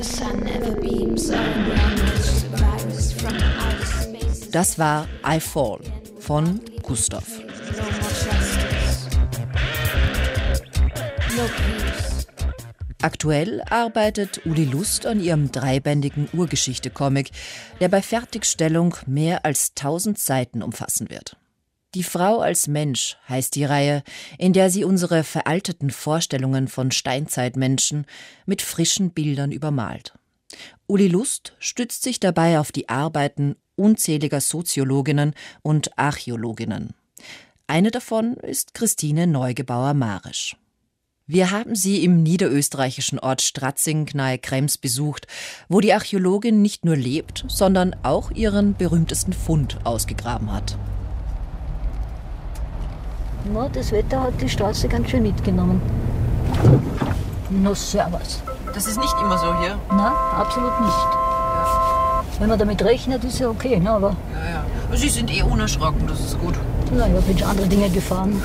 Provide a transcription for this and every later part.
Das war I Fall von Gustav. Aktuell arbeitet Uli Lust an ihrem dreibändigen Urgeschichte-Comic, der bei Fertigstellung mehr als 1000 Seiten umfassen wird. Die Frau als Mensch heißt die Reihe, in der sie unsere veralteten Vorstellungen von Steinzeitmenschen mit frischen Bildern übermalt. Uli Lust stützt sich dabei auf die Arbeiten unzähliger Soziologinnen und Archäologinnen. Eine davon ist Christine Neugebauer-Marisch. Wir haben sie im niederösterreichischen Ort Stratzing nahe Krems besucht, wo die Archäologin nicht nur lebt, sondern auch ihren berühmtesten Fund ausgegraben hat. Na, das Wetter hat die Straße ganz schön mitgenommen. Na, servus. Das ist nicht immer so hier? Nein, absolut nicht. Ja. Wenn man damit rechnet, ist ja okay, ne, aber... Ja. Sie sind eh unerschrocken, das ist gut. Naja, bin schon andere Dinge gefahren.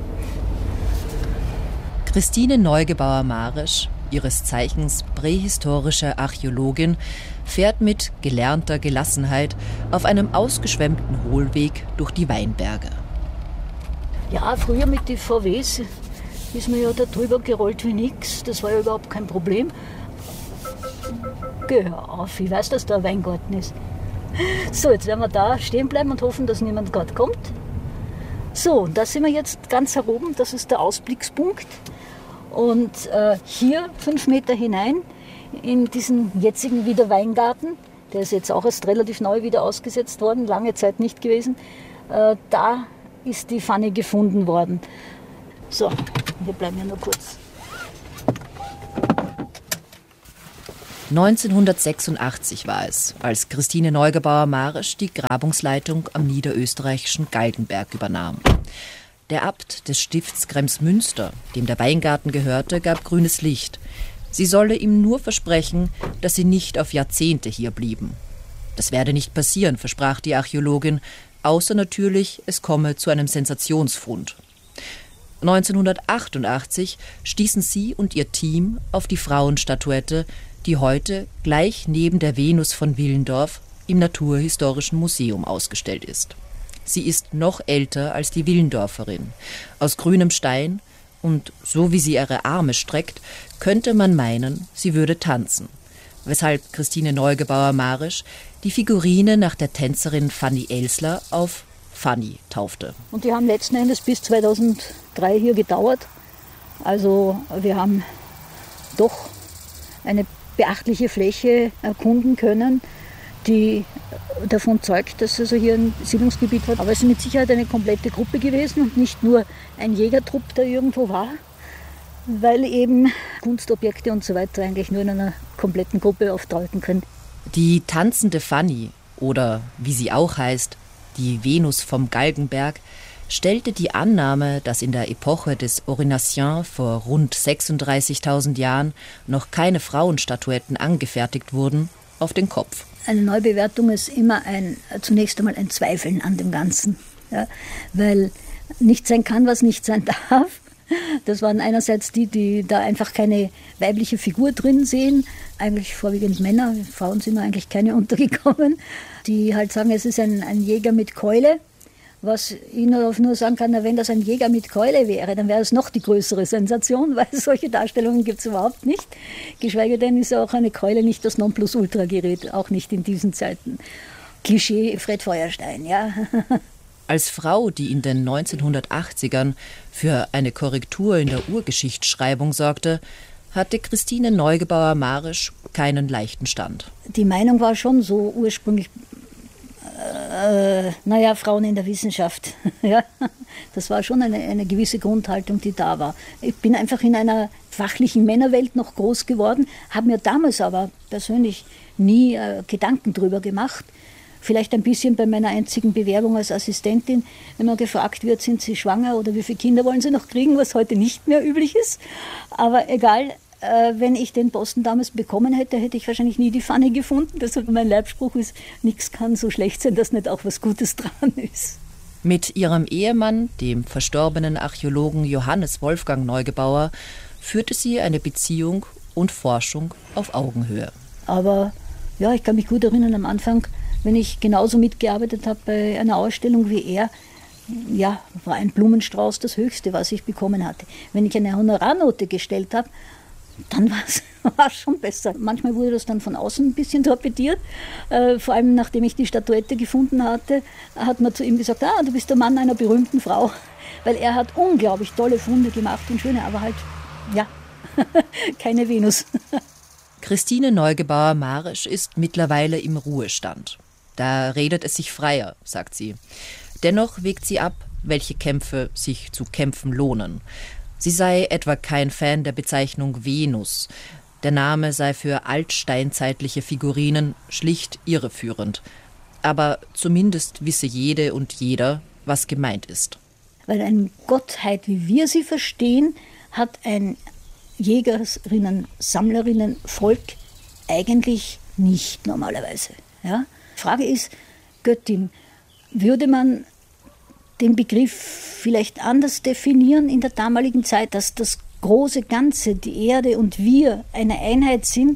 Christine Neugebauer-Marisch, ihres Zeichens prähistorische Archäologin, fährt mit gelernter Gelassenheit auf einem ausgeschwemmten Hohlweg durch die Weinberge. Ja, früher mit den VWs ist man ja da drüber gerollt wie nix. Das war ja überhaupt kein Problem. Geh auf, ich weiß, dass da ein Weingarten ist. So, jetzt werden wir da stehen bleiben und hoffen, dass niemand gerade kommt. So, und da sind wir jetzt ganz oben, das ist der Ausblickspunkt. Und hier 5 Meter hinein in diesen jetzigen wieder Weingarten, der ist jetzt auch erst relativ neu wieder ausgesetzt worden, lange Zeit nicht gewesen, da ist die Pfanne gefunden worden. So, wir bleiben ja nur kurz. 1986 war es, als Christine Neugebauer-Marisch die Grabungsleitung am niederösterreichischen Galgenberg übernahm. Der Abt des Stifts Kremsmünster, dem der Weingarten gehörte, gab grünes Licht. Sie solle ihm nur versprechen, dass sie nicht auf Jahrzehnte hier blieben. Das werde nicht passieren, versprach die Archäologin, außer natürlich, es komme zu einem Sensationsfund. 1988 stießen sie und ihr Team auf die Frauenstatuette, die heute gleich neben der Venus von Willendorf im Naturhistorischen Museum ausgestellt ist. Sie ist noch älter als die Willendorferin. Aus grünem Stein und so wie sie ihre Arme streckt, könnte man meinen, sie würde tanzen. Weshalb Christine Neugebauer-Marisch die Figurine nach der Tänzerin Fanny Elsler auf Fanny taufte. Und die haben letzten Endes bis 2003 hier gedauert. Also wir haben doch eine beachtliche Fläche erkunden können, die davon zeugt, dass es also hier ein Siedlungsgebiet war. Aber es ist mit Sicherheit eine komplette Gruppe gewesen und nicht nur ein Jägertrupp, der irgendwo war, weil eben Kunstobjekte und so weiter eigentlich nur in einer kompletten Gruppe auftreten können. Die tanzende Fanny, oder wie sie auch heißt, die Venus vom Galgenberg, stellte die Annahme, dass in der Epoche des Aurignaciens vor rund 36.000 Jahren noch keine Frauenstatuetten angefertigt wurden, auf den Kopf. Eine Neubewertung ist immer zunächst einmal ein Zweifeln an dem Ganzen, ja, weil nicht sein kann, was nicht sein darf. Das waren einerseits die da einfach keine weibliche Figur drin sehen, eigentlich vorwiegend Männer, Frauen sind mir eigentlich keine untergekommen, die halt sagen, es ist ein Jäger mit Keule. Was ich nur sagen kann, wenn das ein Jäger mit Keule wäre, dann wäre es noch die größere Sensation, weil solche Darstellungen gibt es überhaupt nicht. Geschweige denn ist auch eine Keule nicht das Nonplusultra-Gerät, auch nicht in diesen Zeiten. Klischee Fred Feuerstein, ja. Als Frau, die in den 1980ern für eine Korrektur in der Urgeschichtsschreibung sorgte, hatte Christine Neugebauer-Marisch keinen leichten Stand. Die Meinung war schon so ursprünglich, Frauen in der Wissenschaft. Ja, das war schon eine gewisse Grundhaltung, die da war. Ich bin einfach in einer fachlichen Männerwelt noch groß geworden, habe mir damals aber persönlich nie Gedanken drüber gemacht. Vielleicht ein bisschen bei meiner einzigen Bewerbung als Assistentin, wenn man gefragt wird, sind Sie schwanger oder wie viele Kinder wollen Sie noch kriegen, was heute nicht mehr üblich ist. Aber egal, wenn ich den Posten damals bekommen hätte, hätte ich wahrscheinlich nie die Pfanne gefunden. Deshalb mein Leibspruch ist, nichts kann so schlecht sein, dass nicht auch was Gutes dran ist. Mit ihrem Ehemann, dem verstorbenen Archäologen Johannes Wolfgang Neugebauer, führte sie eine Beziehung und Forschung auf Augenhöhe. Aber ja, ich kann mich gut erinnern am Anfang, wenn ich genauso mitgearbeitet habe bei einer Ausstellung wie er, ja, war ein Blumenstrauß das Höchste, was ich bekommen hatte. Wenn ich eine Honorarnote gestellt habe, dann war es schon besser. Manchmal wurde das dann von außen ein bisschen torpediert. Vor allem nachdem ich die Statuette gefunden hatte, hat man zu ihm gesagt, du bist der Mann einer berühmten Frau. Weil er hat unglaublich tolle Funde gemacht und schöne, aber halt, ja, keine Venus. Christine Neugebauer-Marisch ist mittlerweile im Ruhestand. Da redet es sich freier, sagt sie. Dennoch wägt sie ab, welche Kämpfe sich zu kämpfen lohnen. Sie sei etwa kein Fan der Bezeichnung Venus. Der Name sei für altsteinzeitliche Figurinen schlicht irreführend. Aber zumindest wisse jede und jeder, was gemeint ist. Weil eine Gottheit, wie wir sie verstehen, hat ein Jägerinnen, Sammlerinnen, Volk eigentlich nicht normalerweise. Ja? Frage ist, Göttin, würde man den Begriff vielleicht anders definieren in der damaligen Zeit, dass das große Ganze, die Erde und wir eine Einheit sind,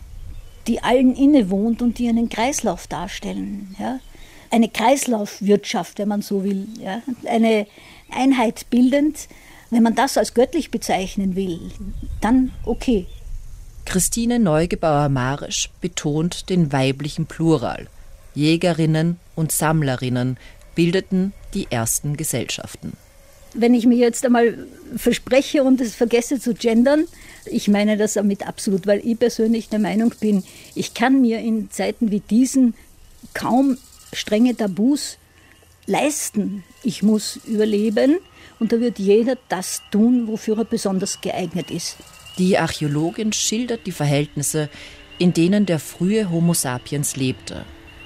die allen innewohnt und die einen Kreislauf darstellen. Ja? Eine Kreislaufwirtschaft, wenn man so will. Ja? Eine Einheit bildend. Wenn man das als göttlich bezeichnen will, dann okay. Christine Neugebauer-Marisch betont den weiblichen Plural. Jägerinnen und Sammlerinnen bildeten die ersten Gesellschaften. Wenn ich mir jetzt einmal verspreche und es vergesse zu gendern, ich meine das damit absolut, weil ich persönlich der Meinung bin, ich kann mir in Zeiten wie diesen kaum strenge Tabus leisten. Ich muss überleben und da wird jeder das tun, wofür er besonders geeignet ist. Die Archäologin schildert die Verhältnisse, in denen der frühe Homo sapiens lebte.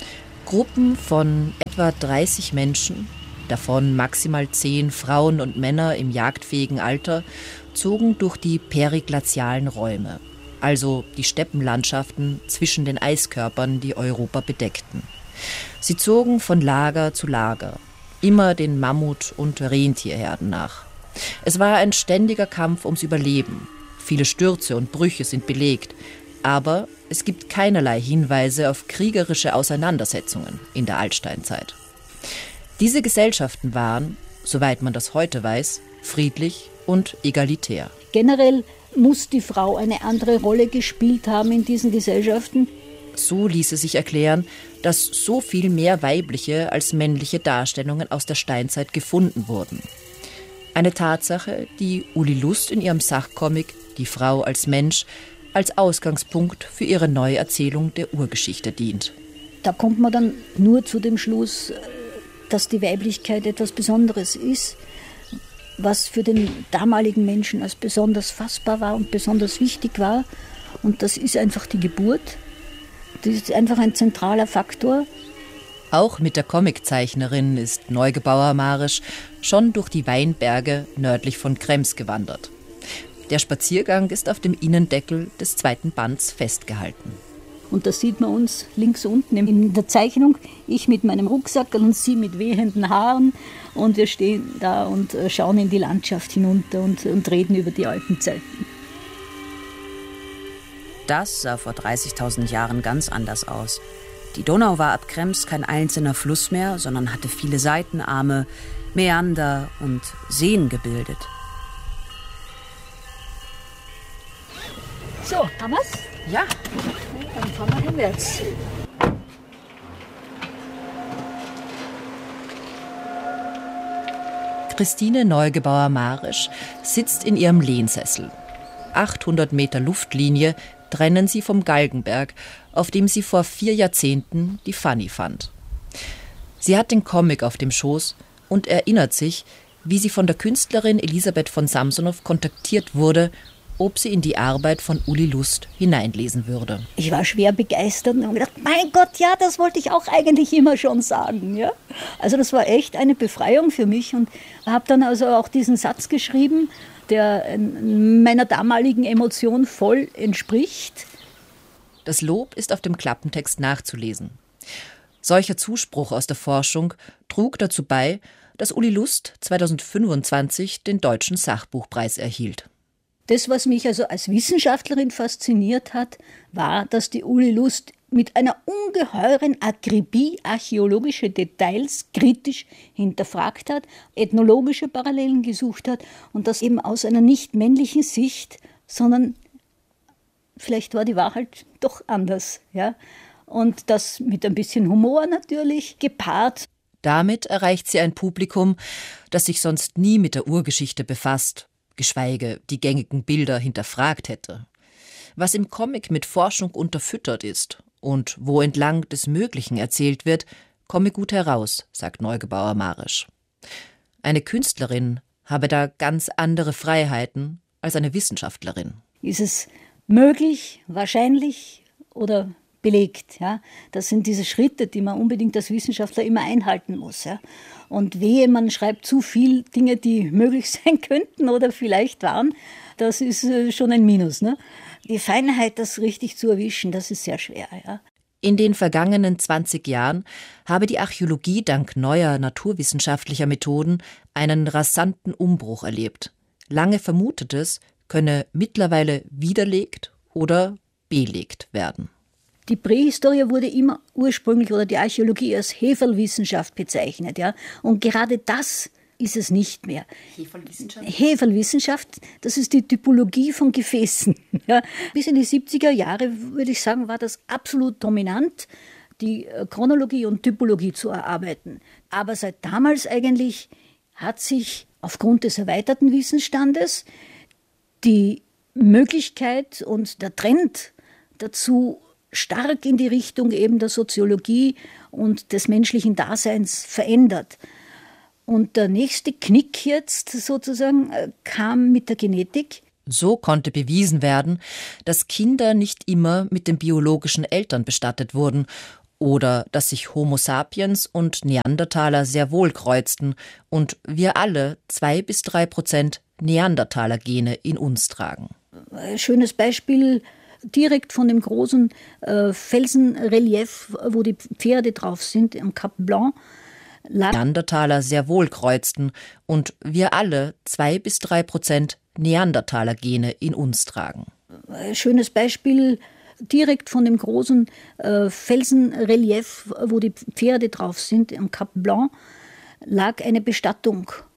Gruppen von etwa 30 Menschen, davon maximal 10 Frauen und Männer im jagdfähigen Alter, zogen durch die periglazialen Räume, also die Steppenlandschaften zwischen den Eiskörpern, die Europa bedeckten. Sie zogen von Lager zu Lager, immer den Mammut- und Rentierherden nach. Es war ein ständiger Kampf ums Überleben. Viele Stürze und Brüche sind belegt, aber es gibt keinerlei Hinweise auf kriegerische Auseinandersetzungen in der Altsteinzeit. Diese Gesellschaften waren, soweit man das heute weiß, friedlich und egalitär. Generell muss die Frau eine andere Rolle gespielt haben in diesen Gesellschaften. So ließe sich erklären, dass so viel mehr weibliche als männliche Darstellungen aus der Steinzeit gefunden wurden. Eine Tatsache, die Uli Lust in ihrem Sachcomic »Die Frau als Mensch« als Ausgangspunkt für ihre Neuerzählung der Urgeschichte dient. Da kommt man dann nur zu dem Schluss, dass die Weiblichkeit etwas Besonderes ist, was für den damaligen Menschen als besonders fassbar war und besonders wichtig war. Und das ist einfach die Geburt. Das ist einfach ein zentraler Faktor. Auch mit der Comiczeichnerin ist Neugebauer-Marisch schon durch die Weinberge nördlich von Krems gewandert. Der Spaziergang ist auf dem Innendeckel des 2. Bands festgehalten. Und da sieht man uns links unten in der Zeichnung, ich mit meinem Rucksack und sie mit wehenden Haaren. Und wir stehen da und schauen in die Landschaft hinunter und reden über die alten Zeiten. Das sah vor 30.000 Jahren ganz anders aus. Die Donau war ab Krems kein einzelner Fluss mehr, sondern hatte viele Seitenarme, Mäander und Seen gebildet. So, haben wir's? Ja. Dann fahren wir hinwärts. Christine Neugebauer-Marisch sitzt in ihrem Lehnsessel. 800 Meter Luftlinie trennen sie vom Galgenberg, auf dem sie vor 4 Jahrzehnten die Fanny fand. Sie hat den Comic auf dem Schoß und erinnert sich, wie sie von der Künstlerin Elisabeth von Samsonow kontaktiert wurde, ob sie in die Arbeit von Uli Lust hineinlesen würde. Ich war schwer begeistert und habe gedacht, mein Gott, ja, das wollte ich auch eigentlich immer schon sagen. Ja? Also das war echt eine Befreiung für mich und habe dann also auch diesen Satz geschrieben, der meiner damaligen Emotion voll entspricht. Das Lob ist auf dem Klappentext nachzulesen. Solcher Zuspruch aus der Forschung trug dazu bei, dass Uli Lust 2025 den Deutschen Sachbuchpreis erhielt. Das, was mich also als Wissenschaftlerin fasziniert hat, war, dass die Uli Lust mit einer ungeheuren Akribie archäologische Details kritisch hinterfragt hat, ethnologische Parallelen gesucht hat und das eben aus einer nicht männlichen Sicht, sondern vielleicht war die Wahrheit doch anders. Ja? Und das mit ein bisschen Humor natürlich gepaart. Damit erreicht sie ein Publikum, das sich sonst nie mit der Urgeschichte befasst, geschweige die gängigen Bilder hinterfragt hätte. Was im Comic mit Forschung unterfüttert ist und wo entlang des Möglichen erzählt wird, komme gut heraus, sagt Neugebauer Marisch. Eine Künstlerin habe da ganz andere Freiheiten als eine Wissenschaftlerin. Ist es möglich, wahrscheinlich oder belegt? Ja? Das sind diese Schritte, die man unbedingt als Wissenschaftler immer einhalten muss. Ja? Und wehe, man schreibt zu viel Dinge, die möglich sein könnten oder vielleicht waren, das ist schon ein Minus. Ne? Die Feinheit, das richtig zu erwischen, das ist sehr schwer. Ja? In den vergangenen 20 Jahren habe die Archäologie dank neuer naturwissenschaftlicher Methoden einen rasanten Umbruch erlebt. Lange Vermutetes könne mittlerweile widerlegt oder belegt werden. Die Prähistorie wurde immer ursprünglich oder die Archäologie als Heferlwissenschaft bezeichnet. Ja? Und gerade das ist es nicht mehr. Heferlwissenschaft, das ist die Typologie von Gefäßen. Ja? Bis in die 70er Jahre, würde ich sagen, war das absolut dominant, die Chronologie und Typologie zu erarbeiten. Aber seit damals eigentlich hat sich aufgrund des erweiterten Wissensstandes die Möglichkeit und der Trend dazu stark in die Richtung eben der Soziologie und des menschlichen Daseins verändert. Und der nächste Knick jetzt sozusagen kam mit der Genetik. So konnte bewiesen werden, dass Kinder nicht immer mit den biologischen Eltern bestattet wurden oder dass sich Homo sapiens und Neandertaler sehr wohl kreuzten und wir alle 2-3% Neandertaler-Gene in uns tragen. Ein schönes Beispiel direkt von dem großen Felsenrelief, wo die Pferde drauf sind, am Cap Blanc. Neandertaler sehr wohl kreuzten und wir alle 2-3% Neandertaler-Gene in uns tragen. Ein schönes Beispiel direkt von dem großen Felsenrelief, wo die Pferde drauf sind, am Cap Blanc, lag eine Bestattung